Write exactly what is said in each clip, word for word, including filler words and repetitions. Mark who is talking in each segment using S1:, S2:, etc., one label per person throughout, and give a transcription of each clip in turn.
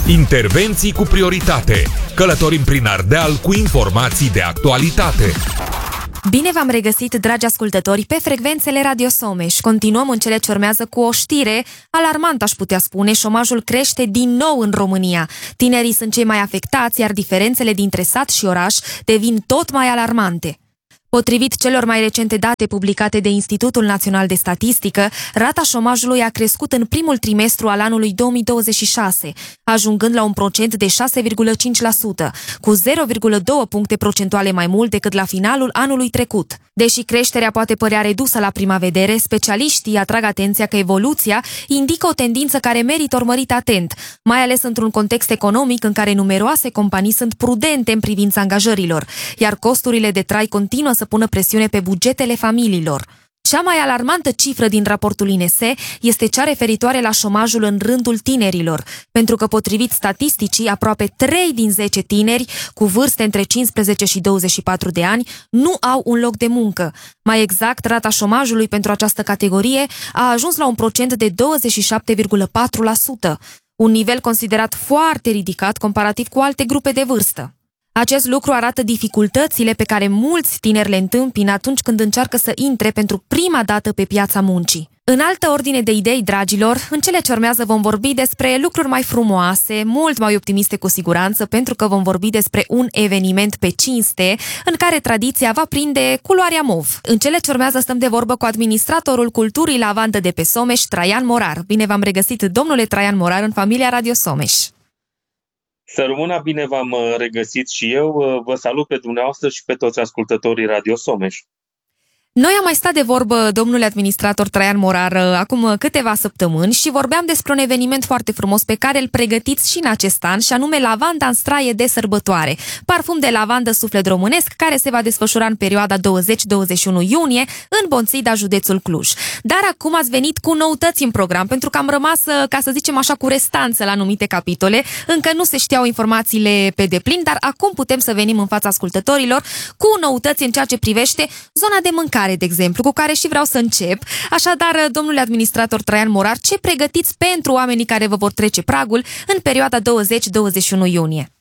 S1: Intervenții cu prioritate. Călătorim prin Ardeal cu informații de actualitate.
S2: Bine v-am regăsit, dragi ascultători, pe frecvențele Radio Someș. Continuăm în cele ce urmează cu o știre alarmantă, aș putea spune. Șomajul crește din nou în România. Tinerii sunt cei mai afectați, iar diferențele dintre sat și oraș devin tot mai alarmante. Potrivit celor mai recente date publicate de Institutul Național de Statistică, rata șomajului a crescut în primul trimestru al anului două mii douăzeci și șase, ajungând la un procent de șase virgulă cinci la sută, cu zero virgulă doi puncte procentuale mai mult decât la finalul anului trecut. Deși creșterea poate părea redusă la prima vedere, specialiștii atrag atenția că evoluția indică o tendință care merită urmărit atent, mai ales într-un context economic în care numeroase companii sunt prudente în privința angajărilor, iar costurile de trai continuă să pună presiune pe bugetele familiilor. Cea mai alarmantă cifră din raportul I N S este cea referitoare la șomajul în rândul tinerilor, pentru că, potrivit statisticii, aproape trei din zece tineri cu vârste între cincisprezece și douăzeci și patru de ani nu au un loc de muncă. Mai exact, rata șomajului pentru această categorie a ajuns la un procent de douăzeci și șapte virgulă patru la sută, un nivel considerat foarte ridicat comparativ cu alte grupe de vârstă. Acest lucru arată dificultățile pe care mulți tineri le întâmpină atunci când încearcă să intre pentru prima dată pe piața muncii. În altă ordine de idei, dragilor, în cele ce urmează vom vorbi despre lucruri mai frumoase, mult mai optimiste cu siguranță, pentru că vom vorbi despre un eveniment pe cinste în care tradiția va prinde culoarea mov. În cele ce urmează stăm de vorbă cu administratorul culturii Lavandă de pe Someș, Traian Morar. Bine v-am regăsit, domnule Traian Morar, în familia Radio Someș.
S3: Să rămână, bine v-am regăsit și eu. Vă salut pe dumneavoastră și pe toți ascultătorii Radio Someș.
S2: Noi am mai stat de vorbă, domnule administrator Traian Morar, acum câteva săptămâni și vorbeam despre un eveniment foarte frumos pe care îl pregătiți și în acest an, și anume Lavanda în straie de sărbătoare, parfum de lavandă suflet românesc, care se va desfășura în perioada douăzeci douăzeci și unu iunie în Bonțida, județul Cluj. Dar acum ați venit cu noutăți în program, pentru că am rămas, ca să zicem așa, cu restanță la anumite capitole. Încă nu se știau informațiile pe deplin, dar acum putem să venim în fața ascultătorilor cu noutăți în ceea ce privește zona de mâncare, de exemplu, cu care și vreau să încep. Așadar, domnule administrator Traian Morar, ce pregătiți pentru oamenii care vă vor trece pragul în perioada douăzeci douăzeci și unu iunie?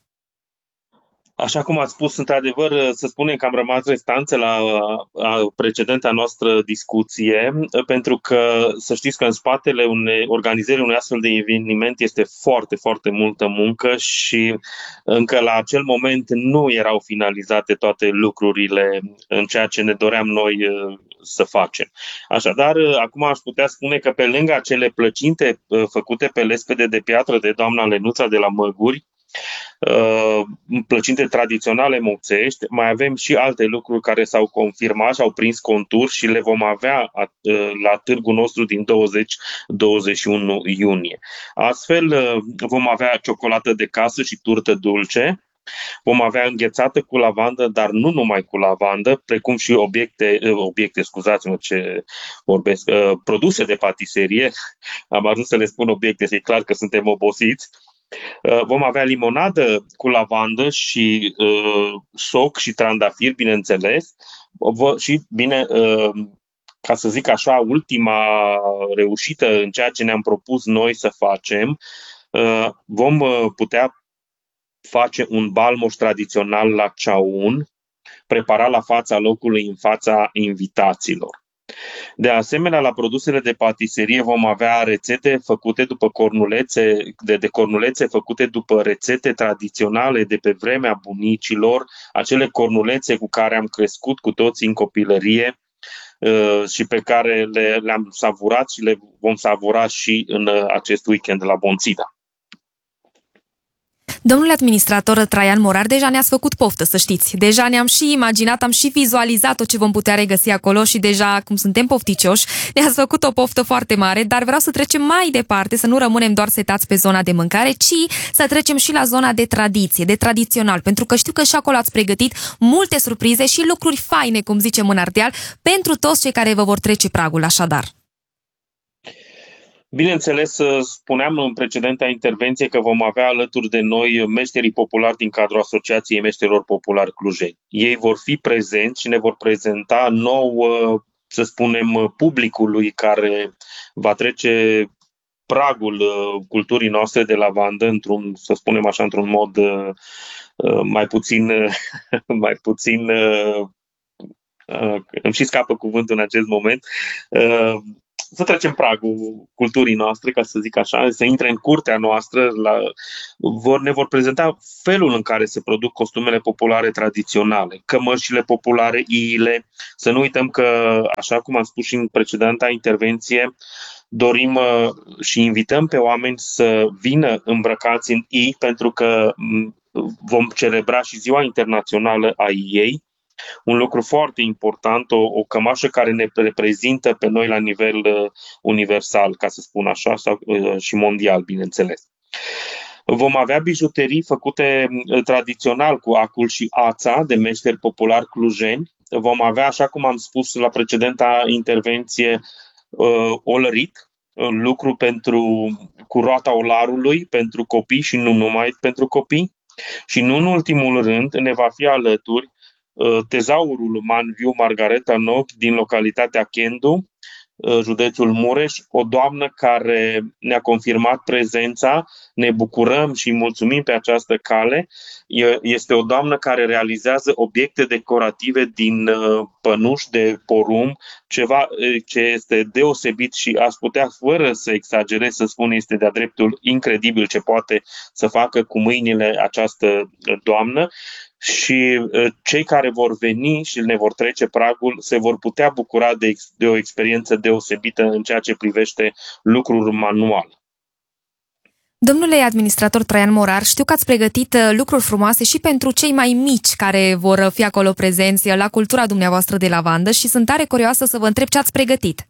S3: Așa cum ați spus, într-adevăr, să spunem că am rămas restanțe la precedenta noastră discuție, pentru că să știți că în spatele unei organizării unui astfel de eveniment este foarte, foarte multă muncă și încă la acel moment nu erau finalizate toate lucrurile în ceea ce ne doream noi să facem. Așadar, acum aș putea spune că pe lângă acele plăcinte făcute pe lespede de piatră de doamna Lenuța de la Măguri, Uh, plăcinte tradiționale moțești, mai avem și alte lucruri care s-au confirmat și au prins contur și le vom avea uh, la târgul nostru din douăzeci douăzeci și unu iunie. Astfel uh, vom avea ciocolată de casă și turtă dulce. Vom avea înghețată cu lavandă, dar nu numai cu lavandă, precum și obiecte, obiecte scuzați-mă ce vorbesc, uh, produse de patiserie. Am ajuns să le spun obiecte, e clar că suntem obosiți. Vom avea limonadă cu lavandă și uh, soc și trandafir, bineînțeles. Și, bine, uh, ca să zic așa, ultima reușită în ceea ce ne-am propus noi să facem, uh, vom putea face un balmoș tradițional la ceaun, preparat la fața locului, în fața invitaților. De asemenea, la produsele de patiserie vom avea rețete făcute după cornulețe, de, de cornulețe făcute după rețete tradiționale de pe vremea bunicilor, acele cornulețe cu care am crescut cu toții în copilărie uh, și pe care le, le-am savurat și le vom savura și în uh, acest weekend la Bonțida.
S2: Domnule administrator Traian Morar, deja ne-ați făcut poftă, să știți. Deja ne-am și imaginat, am și vizualizat tot ce vom putea regăsi acolo și deja, cum suntem pofticioși, ne-ați făcut o poftă foarte mare, dar vreau să trecem mai departe, să nu rămânem doar setați pe zona de mâncare, ci să trecem și la zona de tradiție, de tradițional, pentru că știu că și acolo ați pregătit multe surprize și lucruri faine, cum zicem în Ardeal, pentru toți cei care vă vor trece pragul, așadar.
S3: Bineînțeles, spuneam în precedenta intervenție că vom avea alături de noi meșterii populari din cadrul Asociației Meșterilor Populari Clujeni. Ei vor fi prezenți și ne vor prezenta nou, să spunem, publicului care va trece pragul uh, culturii noastre de lavandă, într-un, să spunem așa, într-un mod uh, mai puțin, uh, mai puțin, uh, uh, îmi și scapă cuvântul în acest moment, uh, să trecem pragul culturii noastre, ca să zic așa, să intre în curtea noastră, la, vor, ne vor prezenta felul în care se produc costumele populare tradiționale, cămășile populare, iile. Să nu uităm că, așa cum am spus și în precedenta intervenție, dorim uh, și invităm pe oameni să vină îmbrăcați în i, pentru că vom celebra și Ziua Internațională a ei. Un lucru foarte important, o, o cămașă care ne reprezintă pe noi la nivel uh, universal, ca să spun așa, sau, uh, și mondial, bineînțeles. Vom avea bijuterii făcute uh, tradițional cu acul și ața de meșteri populari clujeni. Vom avea, așa cum am spus la precedenta intervenție, uh, olărit, un lucru pentru, cu roata olarului pentru copii și nu numai pentru copii. Și nu în ultimul rând ne va fi alături tezaurul uman viu Margareta Noc din localitatea Chendu, județul Mureș, o doamnă care ne-a confirmat prezența, ne bucurăm și mulțumim pe această cale. Este o doamnă care realizează obiecte decorative din pănuși de porumb, ceva ce este deosebit și aș putea, fără să exagerez, să spun, este de-a dreptul incredibil ce poate să facă cu mâinile această doamnă. Și cei care vor veni și ne vor trece pragul se vor putea bucura de, de o experiență deosebită în ceea ce privește lucruri manuale.
S2: Domnule administrator Traian Morar, știu că ați pregătit lucruri frumoase și pentru cei mai mici care vor fi acolo prezenți la cultura dumneavoastră de lavandă și sunt tare curioasă să vă întreb ce ați pregătit.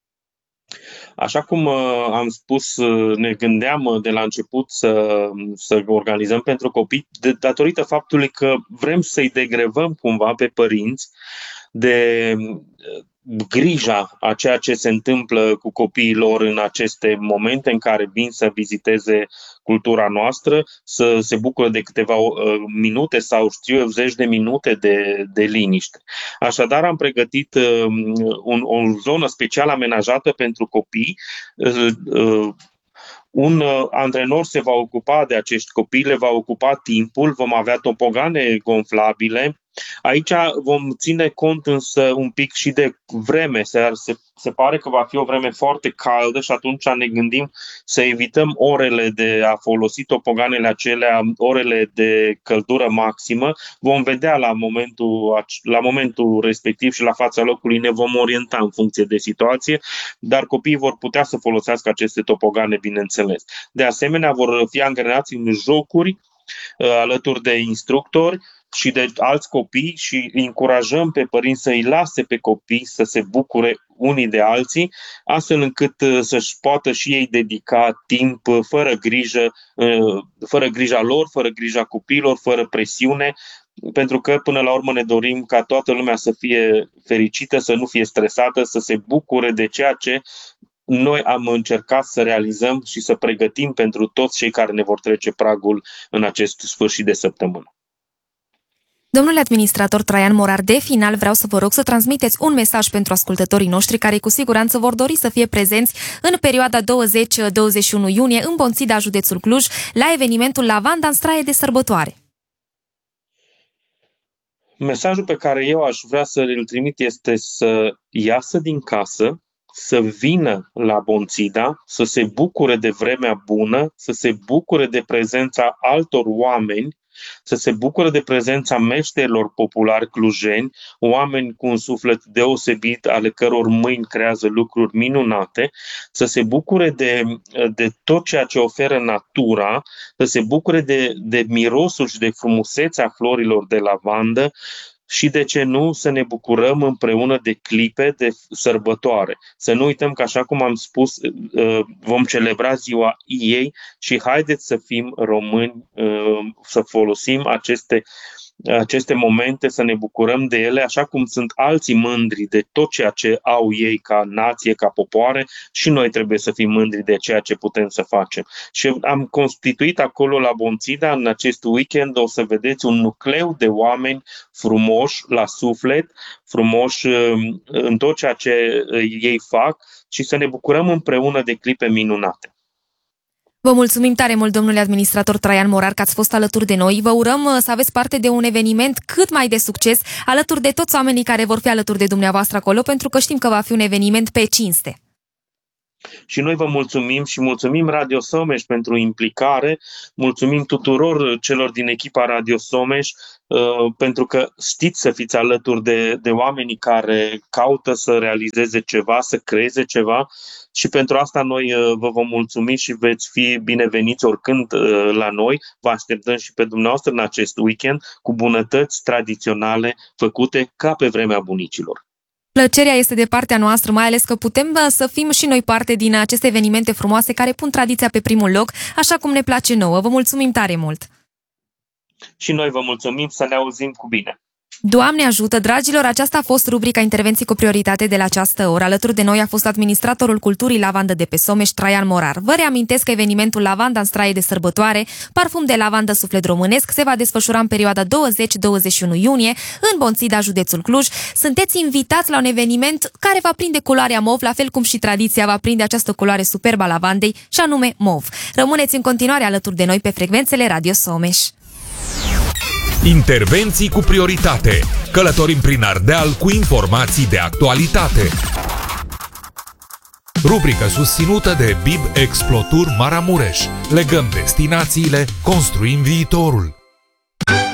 S3: Așa cum uh, am spus, uh, ne gândeam uh, de la început să, să organizăm pentru copii, de, datorită faptului că vrem să-i degrevăm cumva pe părinți de uh, grija a ceea ce se întâmplă cu copiii lor în aceste momente în care vin să viziteze cultura noastră, să se bucure de câteva uh, minute sau știu eu, zeci de minute de, de liniște. Așadar am pregătit uh, un, o zonă special amenajată pentru copii. Uh, uh, Un antrenor se va ocupa de acești copii, le va ocupa timpul, vom avea topogane gonflabile. Aici vom ține cont însă un pic și de vreme. Se, se, se pare că va fi o vreme foarte caldă și atunci ne gândim să evităm orele de a folosi topoganele acelea, orele de căldură maximă. Vom vedea la momentul, la momentul respectiv și la fața locului, ne vom orienta în funcție de situație, dar copiii vor putea să folosească aceste topogane, bineînțeles. De asemenea, vor fi angrenați în jocuri alături de instructori și de alți copii și încurajăm pe părinți să îi lase pe copii să se bucure unii de alții, astfel încât să-și poată și ei dedica timp fără grijă, fără grija lor, fără grija copiilor, fără presiune, pentru că până la urmă ne dorim ca toată lumea să fie fericită, să nu fie stresată, să se bucure de ceea ce noi am încercat să realizăm și să pregătim pentru toți cei care ne vor trece pragul în acest sfârșit de săptămână.
S2: Domnule administrator Traian Morar, de final vreau să vă rog să transmiteți un mesaj pentru ascultătorii noștri care cu siguranță vor dori să fie prezenți în perioada douăzeci douăzeci și unu iunie în Bonțida, județul Cluj, la evenimentul Lavanda în straie de sărbătoare.
S3: Mesajul pe care eu aș vrea să îl trimit este să iasă din casă, să vină la Bonțida, să se bucure de vremea bună, să se bucure de prezența altor oameni, să se bucure de prezența meșterilor populari clujeni, oameni cu un suflet deosebit, ale căror mâini creează lucruri minunate, să se bucure de, de tot ceea ce oferă natura, să se bucure de, de mirosul și de frumusețea florilor de lavandă, și de ce nu să ne bucurăm împreună de clipe de sărbătoare. Să nu uităm că, așa cum am spus, vom celebra ziua ei și haideți să fim români, să folosim aceste, aceste momente, să ne bucurăm de ele, așa cum sunt alții mândri de tot ceea ce au ei ca nație, ca popoare, și noi trebuie să fim mândri de ceea ce putem să facem. Și am constituit acolo la Bonțida, în acest weekend, o să vedeți un nucleu de oameni frumoși la suflet, frumoși în tot ceea ce ei fac și să ne bucurăm împreună de clipe minunate.
S2: Vă mulțumim tare mult, domnule administrator Traian Morar, că ați fost alături de noi. Vă urăm să aveți parte de un eveniment cât mai de succes, alături de toți oamenii care vor fi alături de dumneavoastră acolo, pentru că știm că va fi un eveniment pe cinste.
S3: Și noi vă mulțumim și mulțumim Radio Someș pentru implicare, mulțumim tuturor celor din echipa Radio Someș uh, pentru că știți să fiți alături de, de oamenii care caută să realizeze ceva, să creeze ceva și pentru asta noi uh, vă vom mulțumi și veți fi bineveniți oricând uh, la noi. Vă așteptăm și pe dumneavoastră în acest weekend cu bunătăți tradiționale făcute ca pe vremea bunicilor.
S2: Plăcerea este de partea noastră, mai ales că putem să fim și noi parte din aceste evenimente frumoase care pun tradiția pe primul loc, așa cum ne place nouă. Vă mulțumim tare mult!
S3: Și noi vă mulțumim, să ne auzim cu bine!
S2: Doamne ajută, dragilor, aceasta a fost rubrica Intervenții cu prioritate de la această oră. Alături de noi a fost administratorul culturii Lavandă de pe Someș, Traian Morar. Vă reamintesc că evenimentul Lavanda în straie de sărbătoare, parfum de lavandă suflet românesc, se va desfășura în perioada douăzeci douăzeci și unu iunie în Bonțida, județul Cluj. Sunteți invitați la un eveniment care va prinde culoarea mov, la fel cum și tradiția va prinde această culoare superbă a lavandei, și anume mov. Rămâneți în continuare alături de noi pe frecvențele Radio Someș.
S1: Intervenții cu prioritate. Călătorim prin Ardeal cu informații de actualitate. Rubrică susținută de B I B Explotur Maramureș. Legăm destinațiile, construim viitorul.